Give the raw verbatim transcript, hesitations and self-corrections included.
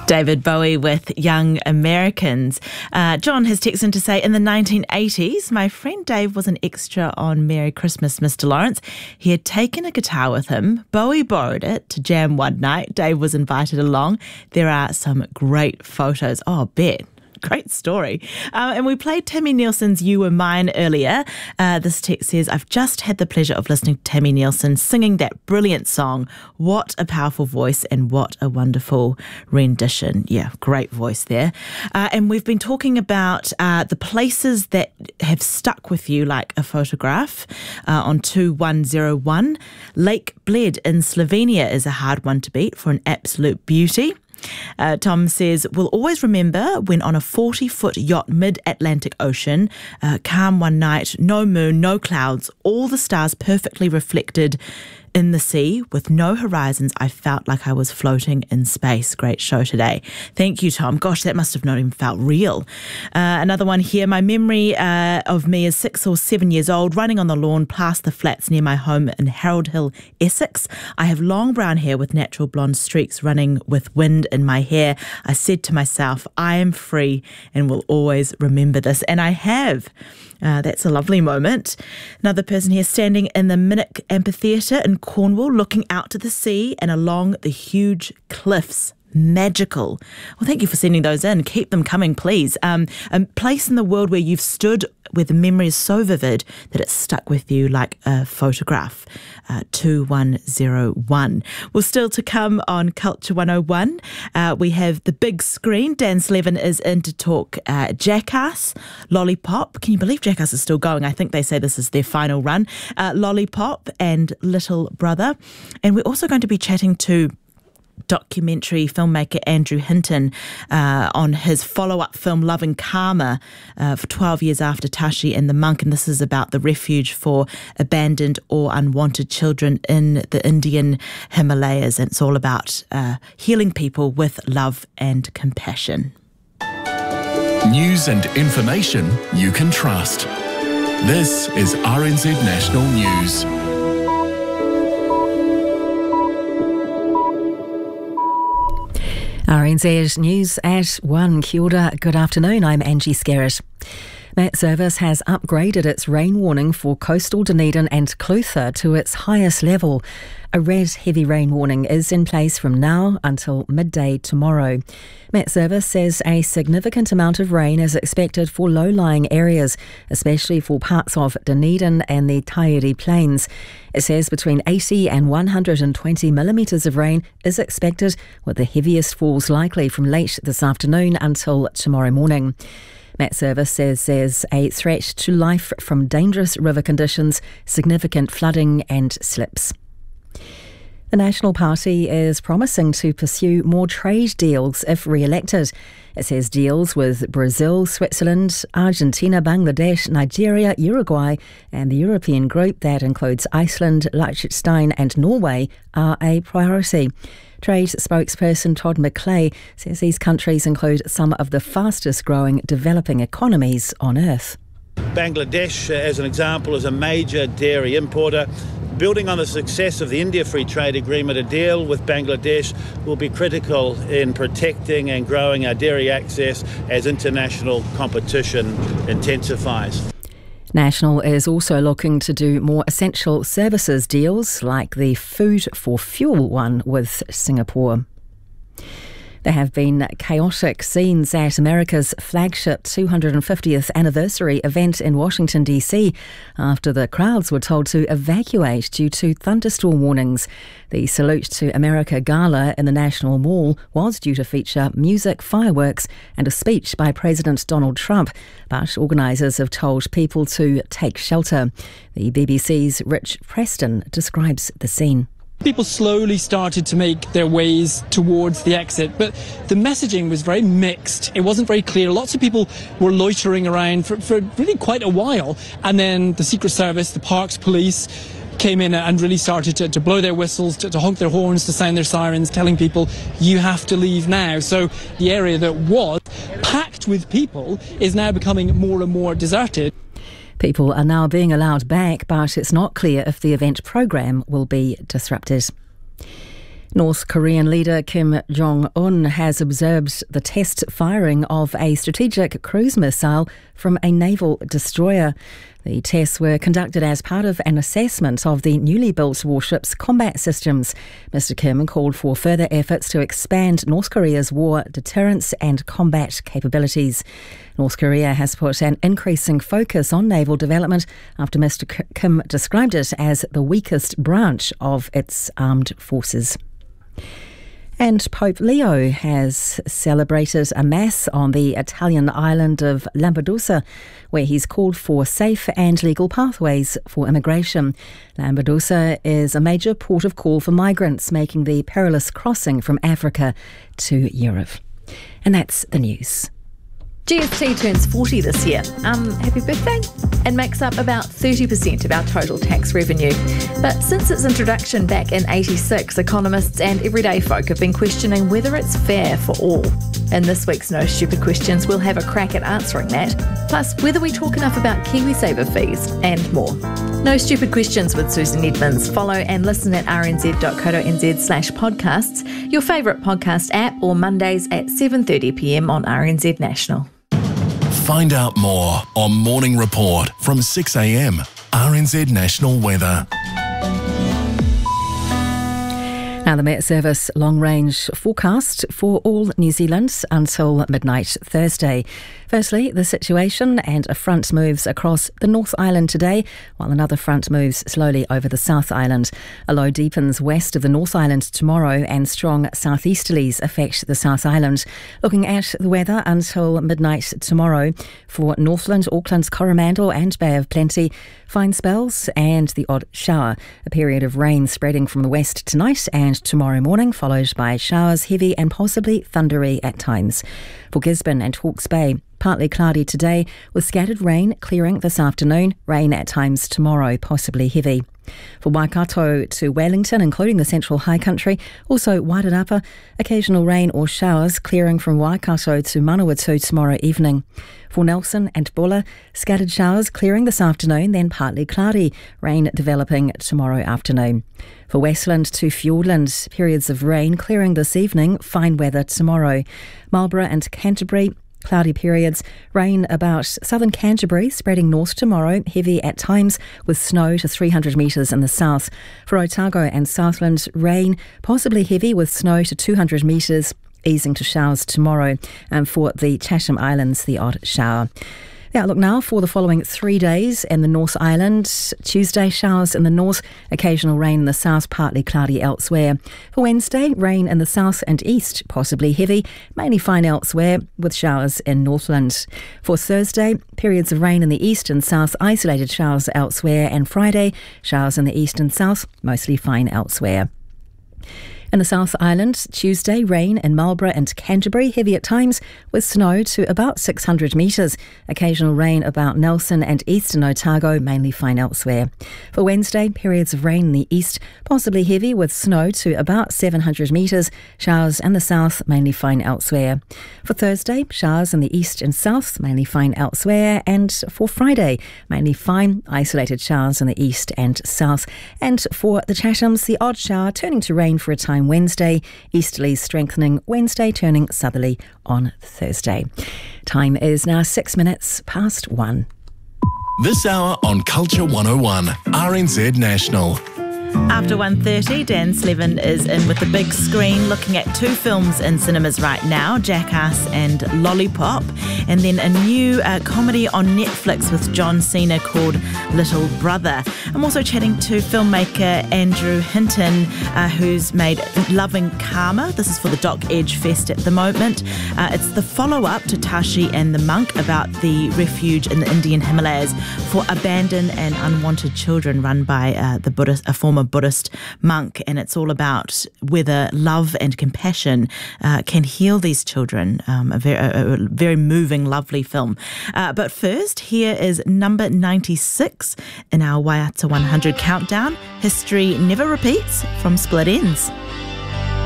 David Bowie with Young Americans. Uh, John has texted in to say, in the nineteen eighties, my friend Dave was an extra on Merry Christmas, Mister Lawrence. He had taken a guitar with him. Bowie borrowed it to jam one night. Dave was invited along. There are some great photos. Oh, bet. Great story. Uh, and we played Tammy Nielsen's You Were Mine earlier. Uh, this text says, I've just had the pleasure of listening to Tammy Nielsen singing that brilliant song. What a powerful voice and what a wonderful rendition. Yeah, great voice there. Uh, and we've been talking about uh, the places that have stuck with you like a photograph uh, on two one zero one. Lake Bled in Slovenia is a hard one to beat for an absolute beauty. Uh, Tom says, we'll always remember when on a forty-foot yacht mid-Atlantic Ocean, uh, calm one night, no moon, no clouds, all the stars perfectly reflected in the sea with no horizons, I felt like I was floating in space. Great show today. Thank you, Tom. Gosh, that must have not even felt real. Uh, another one here. My memory uh, of me is six or seven years old, running on the lawn past the flats near my home in Harold Hill, Essex. I have long brown hair with natural blonde streaks running with wind in my hair. I said to myself, I am free and will always remember this. And I have. Uh, that's a lovely moment. Another person here standing in the Minnock Amphitheatre in Cornwall, looking out to the sea and along the huge cliffs. Magical. Well, thank you for sending those in. Keep them coming, please. Um, a place in the world where you've stood, where the memory is so vivid that it's stuck with you like a photograph. Uh, two one zero one. Well, still to come on Culture one oh one, uh, we have the big screen. Dan Slevin is in to talk uh, Jackass, Lollipop. Can you believe Jackass is still going? I think they say this is their final run. Uh, Lollipop and Little Brother. And we're also going to be chatting to documentary filmmaker Andrew Hinton uh, on his follow-up film Loving Karma uh, for twelve years after Tashi and the Monk, and this is about the refuge for abandoned or unwanted children in the Indian Himalayas, and it's all about uh, healing people with love and compassion. News and information you can trust. This is R N Z National News. R N Z News at one. Kia ora, good afternoon, I'm Angie Scarrett. Met Service has upgraded its rain warning for coastal Dunedin and Clutha to its highest level. A red heavy rain warning is in place from now until midday tomorrow. Met Service says a significant amount of rain is expected for low-lying areas, especially for parts of Dunedin and the Taieri Plains. It says between eighty and one hundred twenty millimetres of rain is expected, with the heaviest falls likely from late this afternoon until tomorrow morning. Met Service says there's a threat to life from dangerous river conditions, significant flooding and slips. The National Party is promising to pursue more trade deals if re-elected. It says deals with Brazil, Switzerland, Argentina, Bangladesh, Nigeria, Uruguay and the European group that includes Iceland, Liechtenstein and Norway are a priority. Trade spokesperson Todd McClay says these countries include some of the fastest growing developing economies on earth. Bangladesh, as an example, is a major dairy importer. Building on the success of the India Free Trade Agreement, a deal with Bangladesh will be critical in protecting and growing our dairy access as international competition intensifies. National is also looking to do more essential services deals like the Food for Fuel one with Singapore. There have been chaotic scenes at America's flagship two hundred fiftieth anniversary event in Washington, D C after the crowds were told to evacuate due to thunderstorm warnings. The Salute to America Gala in the National Mall was due to feature music, fireworks and a speech by President Donald Trump, but organisers have told people to take shelter. The B B C's Rich Preston describes the scene. People slowly started to make their ways towards the exit, but the messaging was very mixed. It wasn't very clear. Lots of people were loitering around for, for really quite a while, and then the Secret Service, the Parks Police came in and really started to, to blow their whistles, to, to honk their horns, to sound their sirens, telling people, you have to leave now. So the area that was packed with people is now becoming more and more deserted. People are now being allowed back, but it's not clear if the event programme will be disrupted. North Korean leader Kim Jong-un has observed the test firing of a strategic cruise missile from a naval destroyer. The tests were conducted as part of an assessment of the newly built warship's combat systems. Mister Kim called for further efforts to expand North Korea's war deterrence and combat capabilities. North Korea has put an increasing focus on naval development after Mister Kim described it as the weakest branch of its armed forces. And Pope Leo has celebrated a mass on the Italian island of Lampedusa, where he's called for safe and legal pathways for immigration. Lampedusa is a major port of call for migrants making the perilous crossing from Africa to Europe. And that's the news. G S T turns forty this year. Um, happy birthday! And makes up about thirty percent of our total tax revenue. But since its introduction back in eighty-six, economists and everyday folk have been questioning whether it's fair for all. In this week's No Stupid Questions, we'll have a crack at answering that, plus whether we talk enough about KiwiSaver fees and more. No Stupid Questions with Susan Edmonds. Follow and listen at rnz.co.nz slash podcasts, your favourite podcast app, or Mondays at seven thirty p m on R N Z National. Find out more on Morning Report from six a m, R N Z National Weather. Now, the Met Service long-range forecast for all New Zealand until midnight Thursday. Firstly, the situation, and a front moves across the North Island today, while another front moves slowly over the South Island. A low deepens west of the North Island tomorrow, and strong southeasterlies affect the South Island. Looking at the weather until midnight tomorrow for Northland, Auckland, Coromandel and Bay of Plenty, fine spells and the odd shower. A period of rain spreading from the west tonight and tomorrow morning, followed by showers, heavy and possibly thundery at times. For Gisborne and Hawke's Bay, partly cloudy today with scattered rain clearing this afternoon, rain at times tomorrow, possibly heavy. For Waikato to Wellington, including the central high country, also Wairarapa, occasional rain or showers clearing from Waikato to Manawatu tomorrow evening. For Nelson and Bulla, scattered showers clearing this afternoon, then partly cloudy, rain developing tomorrow afternoon. For Westland to Fiordland, periods of rain clearing this evening, fine weather tomorrow. Marlborough and Canterbury, cloudy periods, rain about southern Canterbury, spreading north tomorrow, heavy at times with snow to three hundred metres in the south. For Otago and Southland, rain, possibly heavy with snow to two hundred metres, easing to showers tomorrow. And for the Chatham Islands, the odd shower. The outlook now for the following three days in the North Island. Tuesday, showers in the north, occasional rain in the south, partly cloudy elsewhere. For Wednesday, rain in the south and east, possibly heavy, mainly fine elsewhere, with showers in Northland. For Thursday, periods of rain in the east and south, isolated showers elsewhere. And Friday, showers in the east and south, mostly fine elsewhere. In the South Island, Tuesday, rain in Marlborough and Canterbury, heavy at times, with snow to about six hundred metres. Occasional rain about Nelson and eastern Otago, mainly fine elsewhere. For Wednesday, periods of rain in the east, possibly heavy, with snow to about seven hundred metres. Showers in the south, mainly fine elsewhere. For Thursday, showers in the east and south, mainly fine elsewhere. And for Friday, mainly fine, isolated showers in the east and south. And for the Chathams, the odd shower turning to rain for a time Wednesday, easterlies strengthening Wednesday, turning southerly on Thursday. Time is now six minutes past one. This hour on Culture one oh one, R N Z National. After one thirty, Dan Slevin is in with the big screen looking at two films in cinemas right now, Jackass and Lollipop, and then a new uh, comedy on Netflix with John Cena called Little Brother. I'm also chatting to filmmaker Andrew Hinton, uh, who's made Loving Karma. This is for the Doc Edge Fest at the moment. Uh, it's the follow-up to Tashi and the Monk, about the refuge in the Indian Himalayas for abandoned and unwanted children run by uh, the Buddhist, a former Buddhist monk, and it's all about whether love and compassion uh, can heal these children. Um, a, very, a, a very moving, lovely film. Uh, but first, here is number ninety-six in our Waiata one hundred countdown. History Never Repeats from Split Ends.